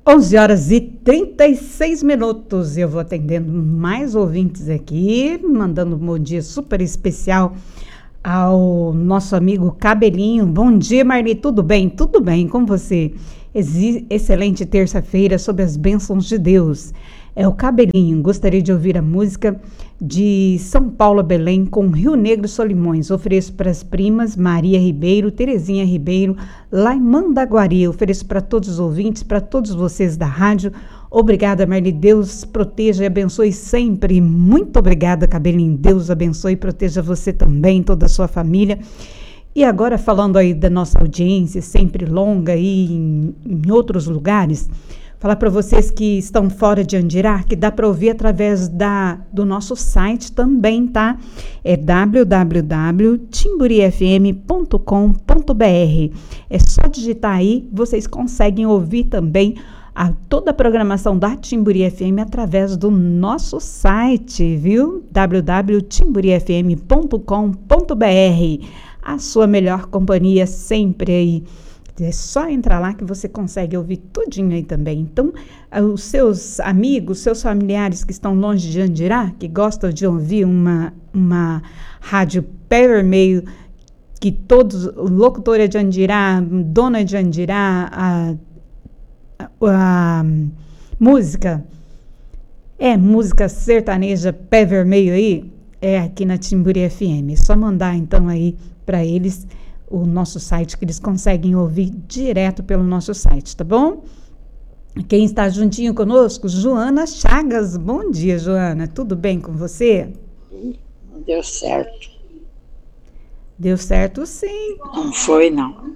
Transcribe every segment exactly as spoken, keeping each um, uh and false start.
onze horas e trinta e seis minutos. Eu vou atendendo mais ouvintes aqui, mandando um bom dia super especial ao nosso amigo Cabelinho. Bom dia, Marli, tudo bem? Tudo bem com você? Exi- excelente terça-feira sob as bênçãos de Deus. É o Cabelinho. Gostaria de ouvir a música de São Paulo a Belém com Rio Negro Solimões. Ofereço para as primas Maria Ribeiro, Terezinha Ribeiro, lá em Mandaguari. Ofereço para todos os ouvintes, para todos vocês da rádio. Obrigada, Marli. Deus proteja e abençoe sempre. Muito obrigada, Cabelinho. Deus abençoe e proteja você também, toda a sua família. E agora, falando aí da nossa audiência, sempre longa aí em, em outros lugares, falar para vocês que estão fora de Andirá, que dá para ouvir através da, do nosso site também, tá? É w w w ponto timburi f m ponto com ponto b r. É só digitar aí, vocês conseguem ouvir também a, toda a programação da Timburi F M através do nosso site, viu? w w w ponto timburi f m ponto com ponto b r. A sua melhor companhia sempre aí. É só entrar lá que você consegue ouvir tudinho aí também. Então, os seus amigos, seus familiares que estão longe de Andirá, que gostam de ouvir uma, uma rádio pé vermelho, que todos, locutora de Andirá, dona de Andirá, a, a, a música, é música sertaneja pé vermelho aí, é aqui na Timburi F M. É só mandar então aí para eles o nosso site, que eles conseguem ouvir direto pelo nosso site, tá bom? Quem está juntinho conosco? Joana Chagas. Bom dia, Joana. Tudo bem com você? Não deu certo. Deu certo, sim. Não foi, não.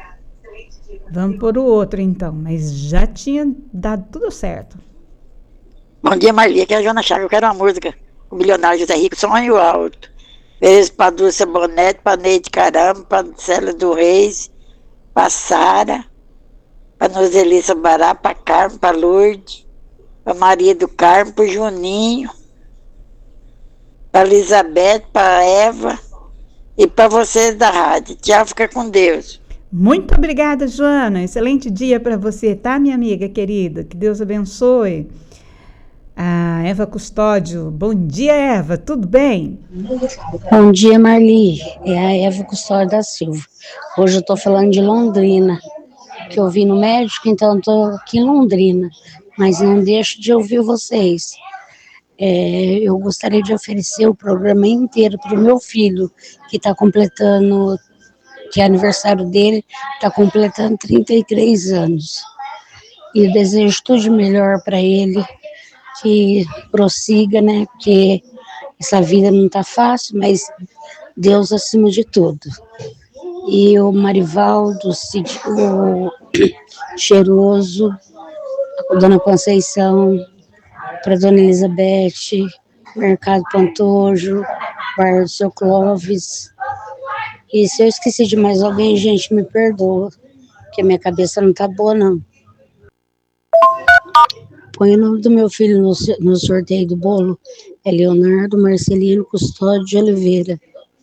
Vamos por o outro, então. Mas já tinha dado tudo certo. Bom dia, Marli. Aqui é a Joana Chagas. Eu quero uma música. O Milionário José Rico, Sonho Alto. Beijo para Dulce Bonete, para Neide Caramba, para Célia do Reis, para Sara, para Nozelissa Bará, para Carmo, para Lourdes, para Maria do Carmo, para Juninho, para Elizabeth, para Eva e para vocês da rádio. Tchau, fica com Deus. Muito obrigada, Joana. Excelente dia para você, tá, minha amiga querida? Que Deus abençoe. A Eva Custódio. Bom dia, Eva. Tudo bem? Bom dia, Marli. É a Eva Custódio da Silva. Hoje eu estou falando de Londrina, que eu vim no médico, então eu estou aqui em Londrina, mas não deixo de ouvir vocês. É, eu gostaria de oferecer o programa inteiro para o meu filho, que está completando, que é aniversário dele, está completando trinta e três anos. E eu desejo tudo de melhor para ele, que prossiga, né? Porque essa vida não tá fácil, mas Deus acima de tudo. E o Marivaldo, o Cheiroso, a Dona Conceição, para Dona Elizabeth, Mercado Pantojo, Bairro do Seu Clóvis. E se eu esqueci de mais alguém, gente, me perdoa, porque a minha cabeça não tá boa, não. Põe o nome do meu filho no, no sorteio do bolo. É Leonardo Marcelino Custódio de Oliveira.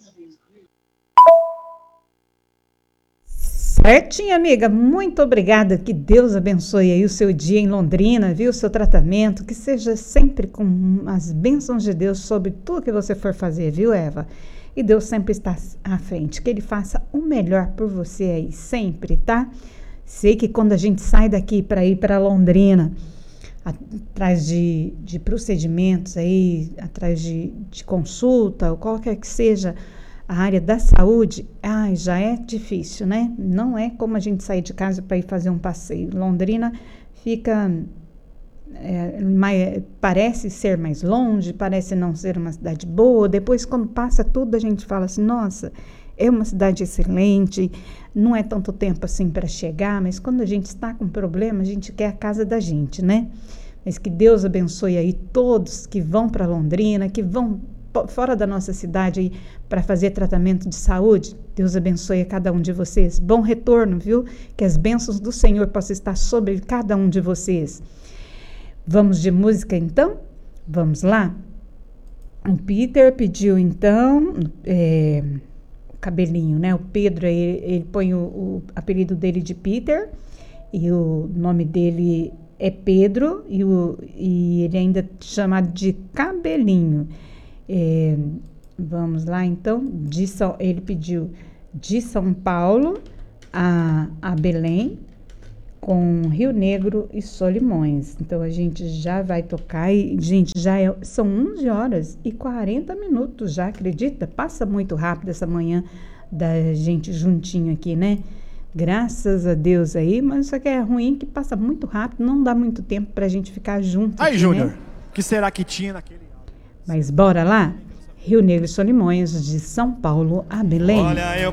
Certinho, amiga. Muito obrigada. Que Deus abençoe aí o seu dia em Londrina, viu? O seu tratamento. Que seja sempre com as bênçãos de Deus sobre tudo que você for fazer, viu, Eva? E Deus sempre está à frente. Que Ele faça o melhor por você aí, sempre, tá? Sei que quando a gente sai daqui para ir para Londrina, atrás de, de procedimentos aí, atrás de, de consulta, ou qualquer que seja a área da saúde, ai, já é difícil, né? Não é como a gente sair de casa para ir fazer um passeio. Londrina fica, é, mais, parece ser mais longe, parece não ser uma cidade boa. Depois, quando passa tudo, a gente fala assim, nossa, é uma cidade excelente, não é tanto tempo assim para chegar, mas quando a gente está com problema, a gente quer a casa da gente, né? Mas que Deus abençoe aí todos que vão para Londrina, que vão fora da nossa cidade aí para fazer tratamento de saúde. Deus abençoe a cada um de vocês. Bom retorno, viu? Que as bênçãos do Senhor possam estar sobre cada um de vocês. Vamos de música então? Vamos lá? O Peter pediu então... É, Cabelinho, né? O Pedro, ele, ele põe o, o apelido dele de Peter e o nome dele é Pedro e, o, e ele ainda é chamado de Cabelinho. É, vamos lá, então. De São, ele pediu de São Paulo a, a Belém, com Rio Negro e Solimões. Então a gente já vai tocar e, gente, já é, são onze horas e quarenta minutos já, acredita? Passa muito rápido essa manhã da gente juntinho aqui, né? Graças a Deus aí, mas só que é ruim que passa muito rápido, não dá muito tempo pra gente ficar junto. Aí, aqui, Júnior, né? o que será que tinha naquele... Mas bora lá? Rio Negro e Solimões, de São Paulo a Belém. Olha, eu